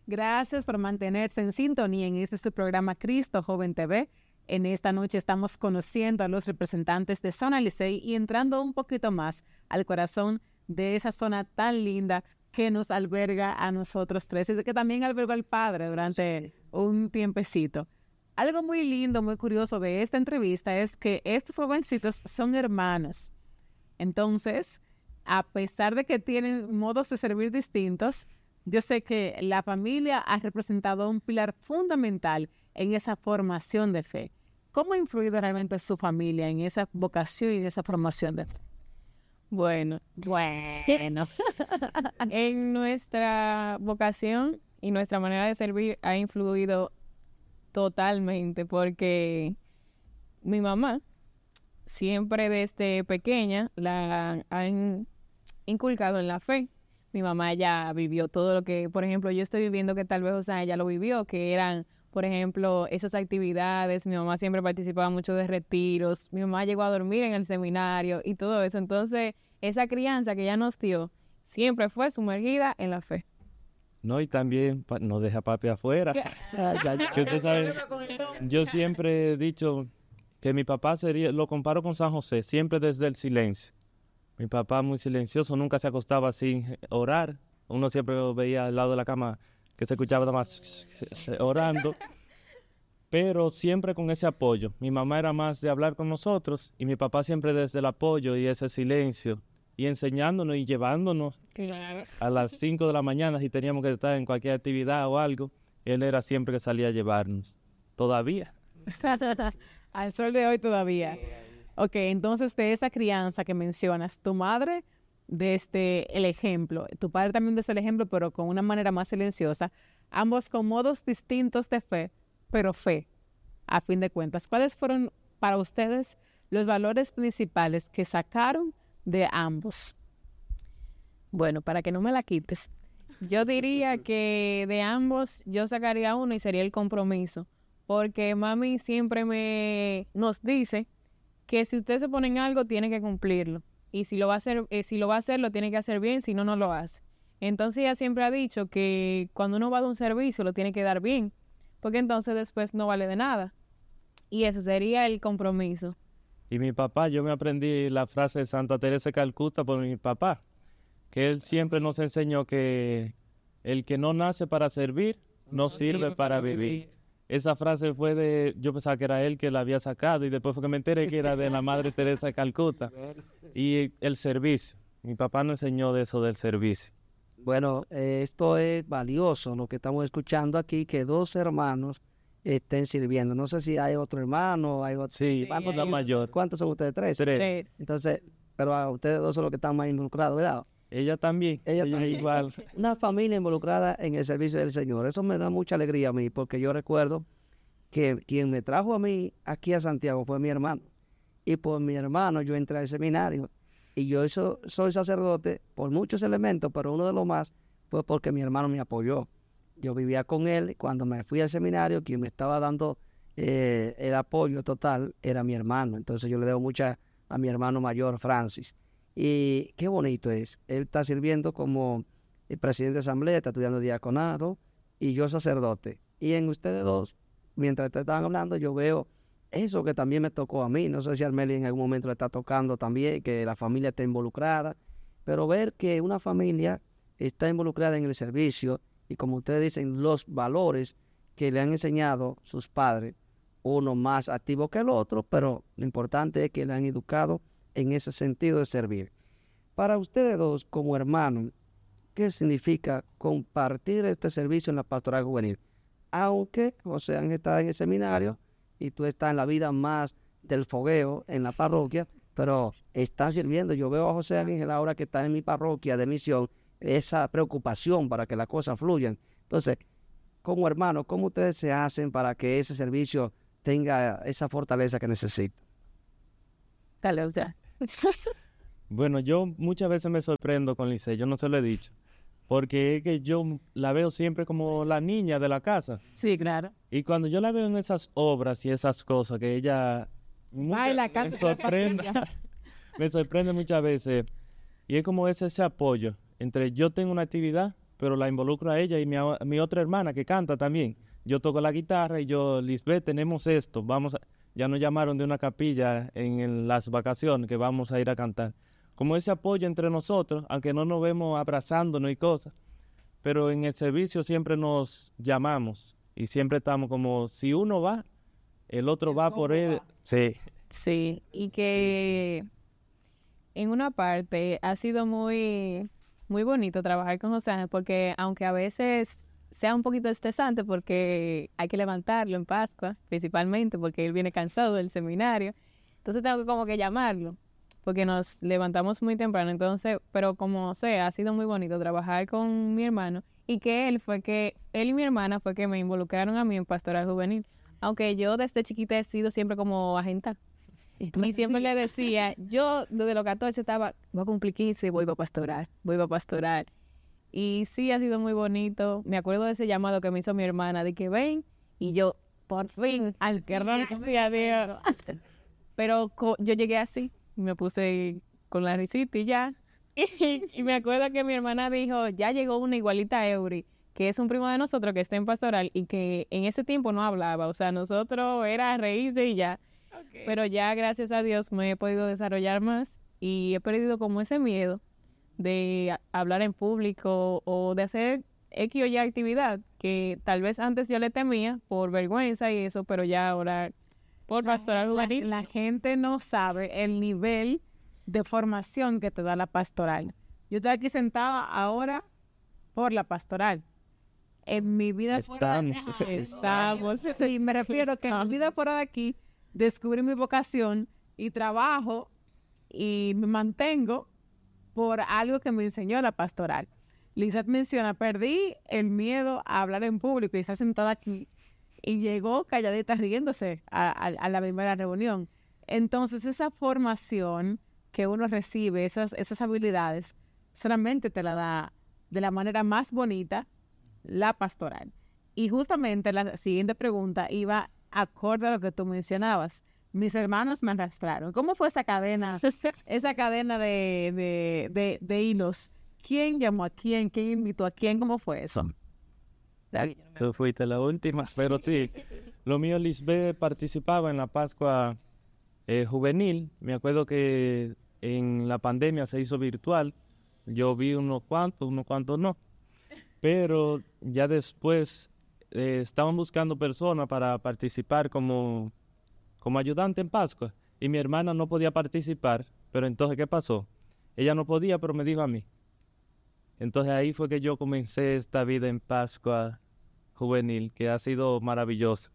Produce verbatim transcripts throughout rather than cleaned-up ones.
Gracias por mantenerse en sintonía en este su programa Cristo Joven T V. En esta noche estamos conociendo a los representantes de Zona Licey y entrando un poquito más al corazón de esa zona tan linda que nos alberga a nosotros tres y que también albergó al padre durante un tiempecito. Algo muy lindo, muy curioso de esta entrevista es que estos jovencitos son hermanos. Entonces, a pesar de que tienen modos de servir distintos, yo sé que la familia ha representado un pilar fundamental en esa formación de fe. ¿Cómo ha influido realmente su familia en esa vocación y en esa formación de fe? Bueno, bueno. En nuestra vocación y nuestra manera de servir ha influido totalmente porque mi mamá siempre desde pequeña la han inculcado en la fe. Mi mamá ya vivió todo lo que, por ejemplo, yo estoy viviendo que tal vez, o sea, ella lo vivió, que eran, por ejemplo, esas actividades. Mi mamá siempre participaba mucho de retiros. Mi mamá llegó a dormir en el seminario y todo eso. Entonces, esa crianza que ella nos dio siempre fue sumergida en la fe. No, y también pa- no deja papi afuera. Que usted sabe, yo siempre he dicho que mi papá sería, lo comparo con San José, siempre desde el silencio. Mi papá muy silencioso, nunca se acostaba sin orar. Uno siempre lo veía al lado de la cama que se escuchaba nada más orando. Pero siempre con ese apoyo. Mi mamá era más de hablar con nosotros y mi papá siempre desde el apoyo y ese silencio. Y enseñándonos y llevándonos Claro. a las cinco de la mañana si teníamos que estar en cualquier actividad o algo. Él era siempre que salía a llevarnos. Todavía. Al sol de hoy todavía. Ok, entonces de esa crianza que mencionas, tu madre desde el ejemplo, tu padre también desde el ejemplo, pero con una manera más silenciosa, ambos con modos distintos de fe, pero fe, a fin de cuentas. ¿Cuáles fueron para ustedes los valores principales que sacaron de ambos? Bueno, para que no me la quites, yo diría que de ambos yo sacaría uno y sería el compromiso, porque mami siempre me nos dice que si usted se pone en algo tiene que cumplirlo y si lo va a hacer, eh, si lo va a hacer lo tiene que hacer bien, si no no lo hace. Entonces ella siempre ha dicho que cuando uno va a dar un servicio lo tiene que dar bien, porque entonces después no vale de nada. Y eso sería el compromiso. Y mi papá, yo me aprendí la frase de Santa Teresa de Calcuta por mi papá, que él siempre nos enseñó que el que no nace para servir, no sirve para vivir. Esa frase fue de, yo pensaba que era él que la había sacado y después fue que me enteré que era de la Madre Teresa de Calcuta. Y el servicio, mi papá nos enseñó de eso del servicio. Bueno, eh, esto es valioso, lo que estamos escuchando aquí, que dos hermanos estén sirviendo. No sé si hay otro hermano, hay otro... Sí, ¿Cuántos, la son, mayor. ¿Cuántos son ustedes? ¿Tres? Tres. Tres. Entonces, pero a ustedes dos son los que están más involucrados, ¿verdad? Ella también, Ella ella, también. igual. Una familia involucrada en el servicio del Señor. Eso me da mucha alegría a mí, porque yo recuerdo que quien me trajo a mí aquí a Santiago fue mi hermano. Y por mi hermano yo entré al seminario. Y yo so- soy sacerdote por muchos elementos, pero uno de los más fue porque mi hermano me apoyó. Yo vivía con él y cuando me fui al seminario, quien me estaba dando eh, el apoyo total era mi hermano. Entonces yo le debo mucha a mi hermano mayor, Francis. Y qué bonito es. Él está sirviendo como el presidente de asamblea, está estudiando diaconado y yo sacerdote. Y en ustedes dos, mientras ustedes estaban hablando, yo veo eso que también me tocó a mí. No sé si a Armeli en algún momento le está tocando también, que la familia esté involucrada. Pero ver que una familia está involucrada en el servicio y como ustedes dicen, los valores que le han enseñado sus padres, uno más activo que el otro, pero lo importante es que le han educado en ese sentido de servir. Para ustedes dos, como hermanos, ¿qué significa compartir este servicio en la pastoral juvenil? Aunque José Ángel está en el seminario y tú estás en la vida más del fogueo en la parroquia, pero está sirviendo. Yo veo a José Ángel ahora que está en mi parroquia de misión, esa preocupación para que las cosas fluyan. Entonces, como hermanos, ¿cómo ustedes se hacen para que ese servicio tenga esa fortaleza que necesita? Dale, o sea. Bueno, yo muchas veces me sorprendo con Licey, yo no se lo he dicho, porque es que yo la veo siempre como la niña de la casa. Sí, claro. Y cuando yo la veo en esas obras y esas cosas que ella mucha- Baila, me canta, sorprende, me sorprende muchas veces. Y es como ese, ese apoyo entre yo tengo una actividad pero la involucro a ella y mi, a- mi otra hermana que canta también. Yo toco la guitarra y yo, Lisbeth, tenemos esto, vamos a... Ya nos llamaron de una capilla en el- las vacaciones que vamos a ir a cantar. Como ese apoyo entre nosotros, aunque no nos vemos abrazándonos y cosas, pero en el servicio siempre nos llamamos y siempre estamos como, si uno va, el otro va por él. Sí. Sí, y que en una parte ha sido muy, muy bonito trabajar con José Ángel, porque aunque a veces sea un poquito estresante porque hay que levantarlo en Pascua, principalmente porque él viene cansado del seminario, entonces tengo que como que llamarlo, porque nos levantamos muy temprano, entonces, pero como sea, ha sido muy bonito trabajar con mi hermano y que él fue que, él y mi hermana fue que me involucraron a mí en Pastoral Juvenil, aunque yo desde chiquita he sido siempre como agenta. Y siempre le decía, yo desde los catorce estaba, voy a cumplir quince, voy a pastorar, voy a pastorar. Y sí, ha sido muy bonito. Me acuerdo de ese llamado que me hizo mi hermana, de que ven, y yo, por fin, al que gracias a Dios. Pero co- yo llegué así, me puse con la risita y ya. Y, y me acuerdo que mi hermana dijo, ya llegó una igualita a Eury, que es un primo de nosotros que está en pastoral y que en ese tiempo no hablaba. O sea, nosotros era reírse y ya. Pero ya, gracias a Dios, me he podido desarrollar más y he perdido como ese miedo de a- hablar en público o de hacer X o Y actividad que tal vez antes yo le temía por vergüenza y eso, pero ya ahora por pastoral La, juvenil. la gente no sabe el nivel de formación que te da la pastoral. Yo estoy aquí sentada ahora por la pastoral. En mi vida fuera de- Estamos. Ajá, estamos. Sí, me refiero que en mi vida fuera de aquí descubrí mi vocación y trabajo y me mantengo por algo que me enseñó la pastoral. Lizeth menciona, perdí el miedo a hablar en público y está sentada aquí y llegó calladita riéndose a, a- a la primera reunión. Entonces esa formación que uno recibe, esas, esas habilidades, solamente te la da de la manera más bonita la pastoral. Y justamente la siguiente pregunta iba acorde a lo que tú mencionabas. Mis hermanos me arrastraron. ¿Cómo fue esa cadena, esa cadena de, de, de, de hilos? ¿Quién llamó a quién? ¿Quién invitó a quién? ¿Cómo fue eso? Tú fuiste la última, pero sí. Lo mío, Lisbeth participaba en la Pascua eh, juvenil. Me acuerdo que en la pandemia se hizo virtual. Yo vi unos cuantos, unos cuantos no. Pero ya después eh, estaban buscando personas para participar como, como ayudante en Pascua. Y mi hermana no podía participar. Pero entonces, ¿qué pasó? Ella no podía, pero me dijo a mí. Entonces ahí fue que yo comencé esta vida en Pascua juvenil, que ha sido maravillosa.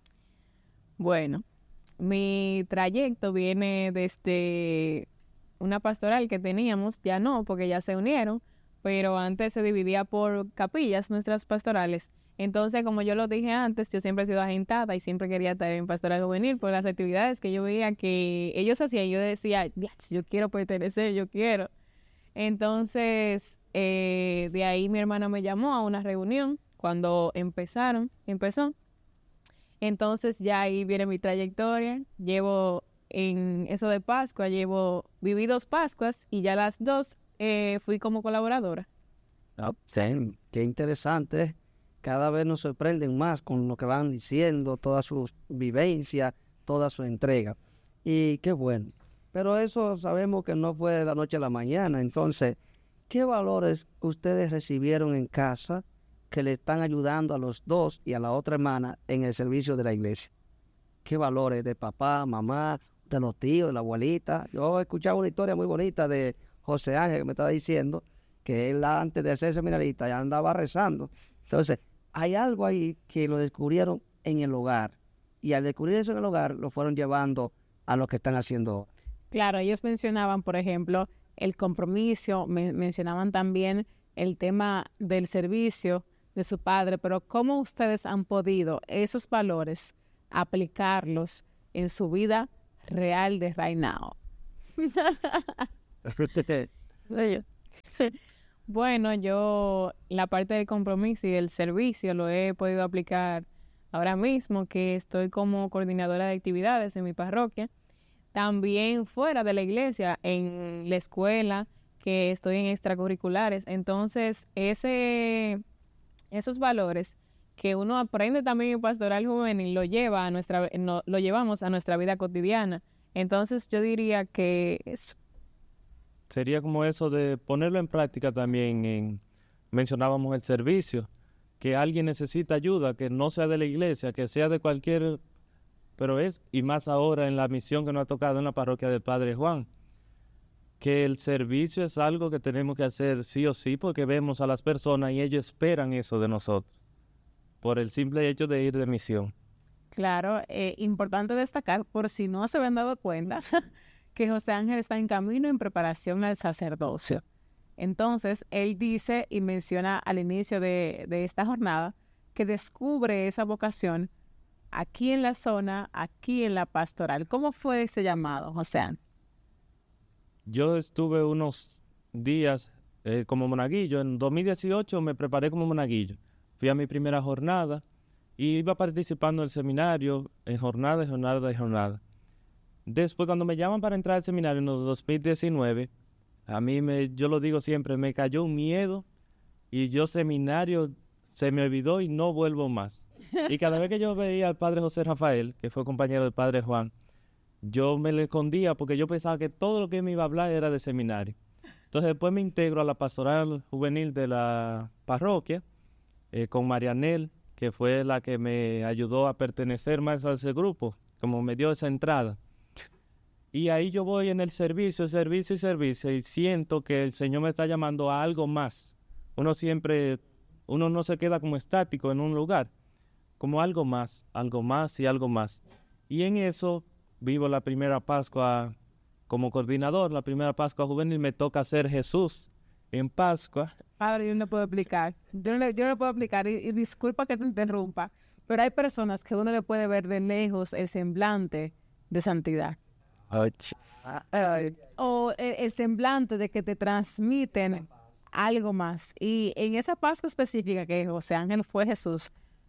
Bueno, mi trayecto viene desde una pastoral que teníamos, ya no, porque ya se unieron, pero antes se dividía por capillas nuestras pastorales. Entonces, como yo lo dije antes, yo siempre he sido agentada y siempre quería estar en pastoral juvenil por las actividades que yo veía que ellos hacían. Yo decía, "Diach, yo quiero pertenecer, yo quiero". Entonces, eh, de ahí mi hermana me llamó a una reunión cuando empezaron, empezó. Entonces ya ahí viene mi trayectoria. Llevo en eso de Pascua, llevo, viví dos Pascuas y ya las dos eh, fui como colaboradora. Ah, sí, qué interesante. Cada vez nos sorprenden más con lo que van diciendo, toda su vivencia, toda su entrega. Y qué bueno. Pero eso sabemos que no fue de la noche a la mañana. Entonces, ¿qué valores ustedes recibieron en casa que le están ayudando a los dos y a la otra hermana en el servicio de la iglesia? ¿Qué valores de papá, mamá, de los tíos, de la abuelita? Yo escuchaba una historia muy bonita de José Ángel que me estaba diciendo que él antes de ser seminarista ya andaba rezando. Entonces, hay algo ahí que lo descubrieron en el hogar y al descubrir eso en el hogar lo fueron llevando a lo que están haciendo ahora. Claro, ellos mencionaban, por ejemplo, el compromiso, me- mencionaban también el tema del servicio de su padre, pero ¿cómo ustedes han podido esos valores aplicarlos en su vida real de right now? Bueno, yo la parte del compromiso y del servicio lo he podido aplicar ahora mismo, que estoy como coordinadora de actividades en mi parroquia. También fuera de la iglesia, en la escuela, que estoy en extracurriculares. Entonces, ese, esos valores que uno aprende también en pastoral juvenil lo lleva a nuestra, no, lo llevamos a nuestra vida cotidiana. Entonces, yo diría que es... Sería como eso de ponerlo en práctica también. En, mencionábamos el servicio, que alguien necesita ayuda, que no sea de la iglesia, que sea de cualquier, pero es, y más ahora en la misión que nos ha tocado en la parroquia del Padre Juan, que el servicio es algo que tenemos que hacer sí o sí, porque vemos a las personas y ellos esperan eso de nosotros, por el simple hecho de ir de misión. Claro, eh, importante destacar, por si no se habían dado cuenta, que José Ángel está en camino en preparación al sacerdocio. Entonces, él dice y menciona al inicio de, de esta jornada que descubre esa vocación aquí en la zona, aquí en la pastoral. ¿Cómo fue ese llamado, José Ángel? Yo estuve unos días eh, como monaguillo. En dos mil dieciocho me preparé como monaguillo. Fui a mi primera jornada y iba participando en el seminario en jornada, jornada y jornada. Después, cuando me llaman para entrar al seminario en los dos mil diecinueve, a mí, me, yo lo digo siempre, me cayó un miedo y yo seminario se me olvidó y no vuelvo más. Y cada vez que yo veía al padre José Rafael, que fue compañero del padre Juan, yo me le escondía porque yo pensaba que todo lo que me iba a hablar era de seminario. Entonces después me integro a la pastoral juvenil de la parroquia eh, con Marianel, que fue la que me ayudó a pertenecer más a ese grupo, como me dio esa entrada. Y ahí yo voy en el servicio, servicio y servicio, y siento que el Señor me está llamando a algo más. Uno siempre, uno no se queda como estático en un lugar, como algo más, algo más y algo más. Y en eso vivo la primera Pascua como coordinador, la primera Pascua juvenil, me toca ser Jesús en Pascua. Padre, yo no puedo explicar, yo no, le, yo no puedo explicar, y, y disculpa que te interrumpa, pero hay personas que uno le puede ver de lejos el semblante de santidad. O el, el semblante de que te transmiten algo más. Y en esa Pascua específica que José Ángel fue Jesús,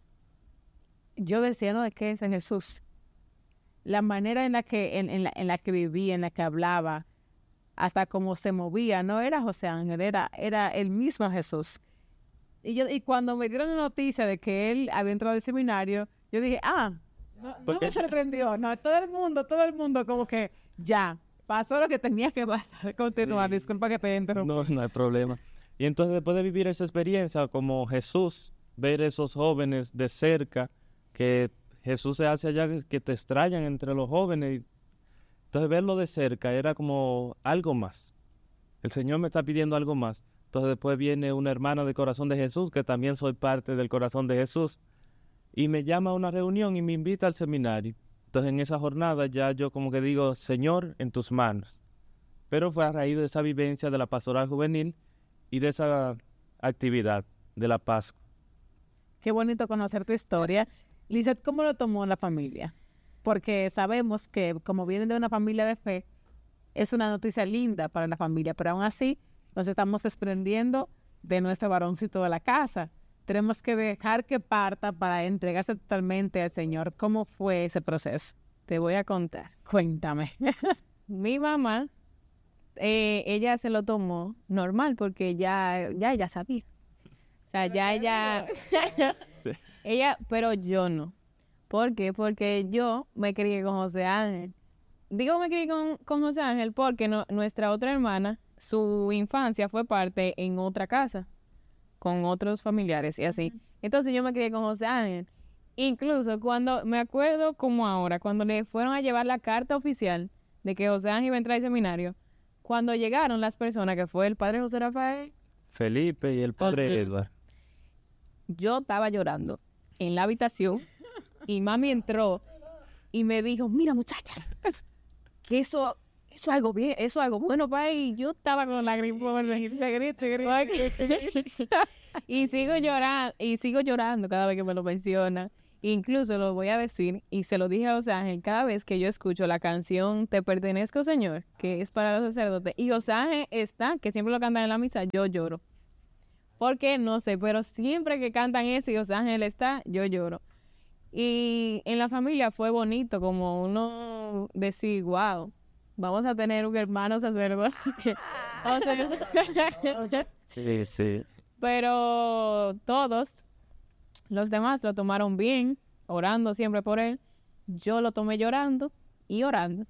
yo decía, ¿no? ¿De qué es Jesús? La manera en la que, en, en, la, en la que vivía, en la que hablaba, hasta cómo se movía, no era José Ángel, era, era el mismo Jesús. Y, yo, y cuando me dieron la noticia de que él había entrado al seminario, yo dije, ah, no, no me sorprendió, no, todo el mundo, todo el mundo como que ya, pasó lo que tenía que pasar. Continuar, sí. Disculpa que te interrumpa. No, no hay problema. Y entonces después de vivir esa experiencia como Jesús, ver esos jóvenes de cerca, que Jesús se hace allá, que te extrañan entre los jóvenes, y entonces verlo de cerca era como algo más. El Señor me está pidiendo algo más. Entonces después viene una hermana del Corazón de Jesús, que también soy parte del Corazón de Jesús, y me llama a una reunión y me invita al seminario. Entonces en esa jornada ya yo como que digo, Señor, en tus manos. Pero fue a raíz de esa vivencia de la pastoral juvenil y de esa actividad de la Pascua. Qué bonito conocer tu historia. Lizeth, ¿cómo lo tomó la familia? Porque sabemos que como vienen de una familia de fe, es una noticia linda para la familia, pero aún así nos estamos desprendiendo de nuestro varoncito de la casa. Tenemos que dejar que parta para entregarse totalmente al Señor. ¿Cómo fue ese proceso? Te voy a contar. Cuéntame. Mi mamá, eh, ella se lo tomó normal porque ya, ya ella sabía. O sea, ya ella... sí. Ella, pero yo no. ¿Por qué? Porque yo me crié con José Ángel. Digo me crié con, con José Ángel porque no, nuestra otra hermana, su infancia fue parte en otra casa, con otros familiares y así. Entonces yo me crié con José Ángel. Incluso cuando, me acuerdo como ahora, cuando le fueron a llevar la carta oficial de que José Ángel iba a entrar al seminario, cuando llegaron las personas, que fue el padre José Rafael, Felipe y el padre Edward, yo estaba llorando en la habitación y mami entró y me dijo, mira muchacha, que eso... Eso es algo bien, eso es algo bueno, pa, y yo estaba con la gripe, y sigo llorando, y sigo llorando cada vez que me lo menciona. Incluso lo voy a decir, y se lo dije a José Ángel, cada vez que yo escucho la canción Te pertenezco, Señor, que es para los sacerdotes, y José Ángel está, que siempre lo cantan en la misa, yo lloro. ¿Por qué? No sé, pero siempre que cantan eso y José Ángel está, yo lloro. Y en la familia fue bonito, como uno decir, wow, vamos a tener un hermano sacerdote. O sea, Sí, sí. pero todos los demás lo tomaron bien, orando siempre por él. Yo lo tomé llorando y orando.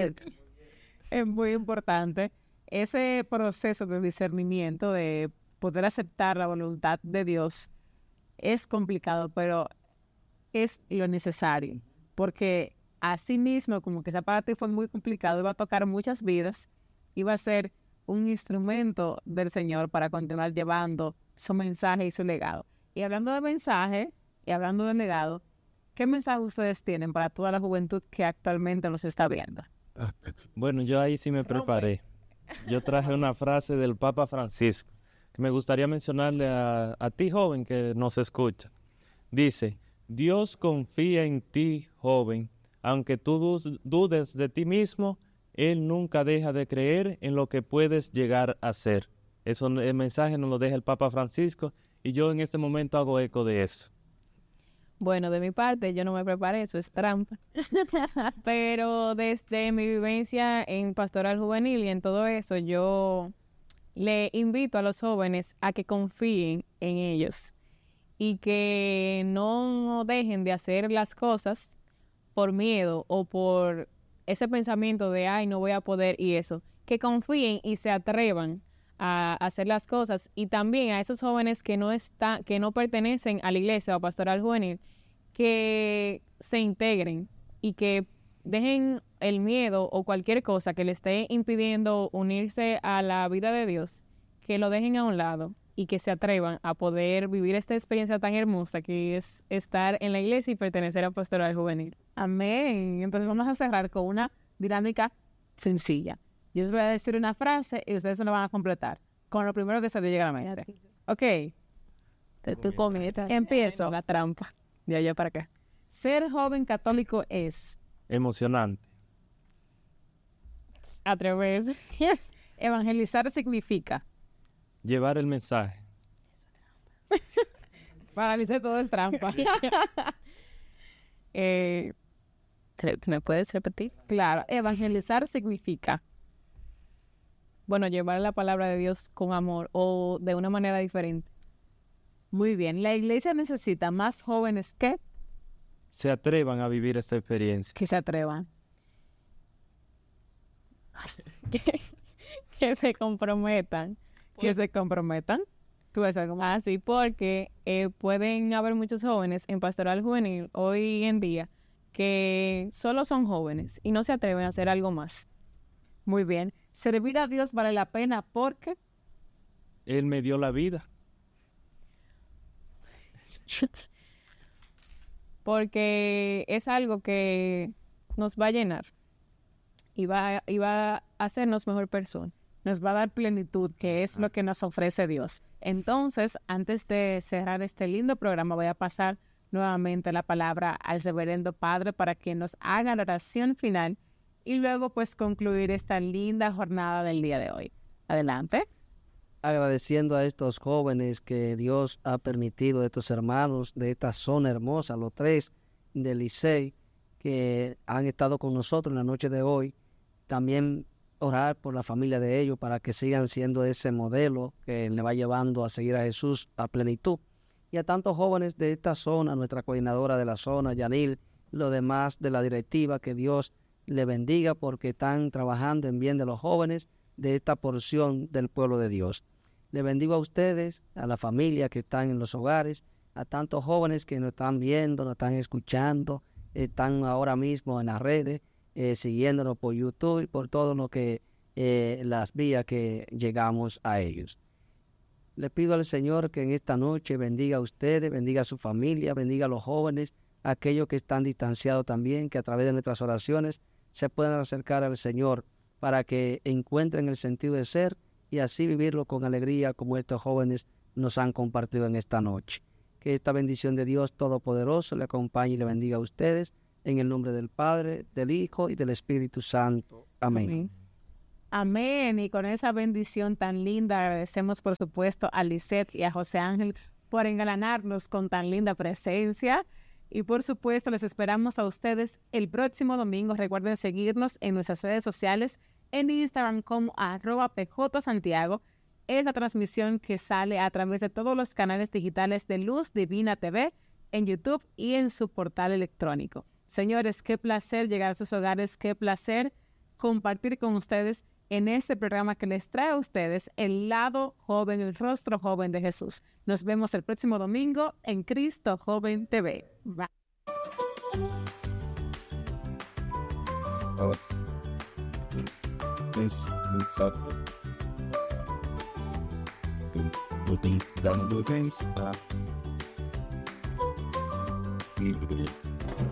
Es muy importante ese proceso de discernimiento, de poder aceptar la voluntad de Dios. Es complicado, pero es lo necesario, porque así mismo, como que esa para ti fue muy complicado, iba a tocar muchas vidas, iba a ser un instrumento del Señor para continuar llevando su mensaje y su legado. Y hablando de mensaje y hablando de legado, ¿qué mensaje ustedes tienen para toda la juventud que actualmente nos está viendo? Bueno, yo ahí sí me preparé. Yo traje una frase del Papa Francisco que me gustaría mencionarle a, a ti, joven, que nos escucha. Dice, Dios confía en ti, joven, aunque tú dus- dudes de ti mismo, Él nunca deja de creer en lo que puedes llegar a ser. Eso, el mensaje nos lo deja el Papa Francisco y yo en este momento hago eco de eso. Bueno, de mi parte, yo no me preparé, eso es trampa. Pero desde mi vivencia en pastoral juvenil y en todo eso, yo le invito a los jóvenes a que confíen en ellos y que no dejen de hacer las cosas por miedo o por ese pensamiento de, ay, no voy a poder y eso. Que confíen y se atrevan a hacer las cosas, y también a esos jóvenes que no están, que no pertenecen a la iglesia o pastoral juvenil, que se integren y que dejen el miedo o cualquier cosa que le esté impidiendo unirse a la vida de Dios, que lo dejen a un lado y que se atrevan a poder vivir esta experiencia tan hermosa que es estar en la iglesia y pertenecer a pastoral juvenil. Amén. Entonces vamos a cerrar con una dinámica sencilla. Yo les voy a decir una frase y ustedes se lo van a completar con lo primero que se les llegue a la mente. Ok, Tú comienzas. empiezo. La trampa. De allá para acá. Ser joven católico es Emocionante. Atreverse. evangelizar significa Llevar el mensaje. paralizar todo es trampa. eh, ¿Me puedes repetir? Claro, evangelizar significa Bueno, llevar la palabra de Dios con amor o de una manera diferente. muy bien. La iglesia necesita más jóvenes que Se atrevan a vivir esta experiencia. que se atrevan. que, que se comprometan. Que se comprometan. Tú ves algo más. Ah, sí, porque eh, pueden haber muchos jóvenes en pastoral juvenil hoy en día que solo son jóvenes y no se atreven a hacer algo más. Muy bien. Servir a Dios vale la pena porque Él me dio la vida. Porque es algo que nos va a llenar y va, y va a hacernos mejor personas. nos va a dar plenitud, que es lo que nos ofrece Dios. Entonces, antes de cerrar este lindo programa, voy a pasar nuevamente la palabra al reverendo Padre para que nos haga la oración final y luego pues concluir esta linda jornada del día de hoy. Adelante. Agradeciendo a estos jóvenes que Dios ha permitido, estos hermanos de esta zona hermosa, los tres del Licey, que han estado con nosotros en la noche de hoy. También orar por la familia de ellos para que sigan siendo ese modelo que le va llevando a seguir a Jesús a plenitud. Y a tantos jóvenes de esta zona, nuestra coordinadora de la zona, Yanil, los demás de la directiva, que Dios le bendiga porque están trabajando en bien de los jóvenes de esta porción del pueblo de Dios. Le bendigo a ustedes, a la familia que están en los hogares, a tantos jóvenes que nos están viendo, nos están escuchando, están ahora mismo en las redes, eh, siguiéndonos por YouTube y por todo lo que, eh, las vías que llegamos a ellos. Le pido al Señor que en esta noche bendiga a ustedes, bendiga a su familia, bendiga a los jóvenes, a aquellos que están distanciados también, que a través de nuestras oraciones se puedan acercar al Señor para que encuentren el sentido de ser y así vivirlo con alegría como estos jóvenes nos han compartido en esta noche. Que esta bendición de Dios Todopoderoso le acompañe y le bendiga a ustedes en el nombre del Padre, del Hijo y del Espíritu Santo. Amén. Amén. Amén. Y con esa bendición tan linda, agradecemos por supuesto a Lisette y a José Ángel por engalanarnos con tan linda presencia. Y por supuesto, les esperamos a ustedes el próximo domingo. Recuerden seguirnos en nuestras redes sociales, en Instagram como arroba pjsantiago. Es la transmisión que sale a través de todos los canales digitales de Luz Divina T V, en YouTube y en su portal electrónico. Señores, qué placer llegar a sus hogares, qué placer compartir con ustedes en este programa que les trae a ustedes el lado joven, el rostro joven de Jesús. Nos vemos el próximo domingo en Cristo Joven T V. Bye. Dando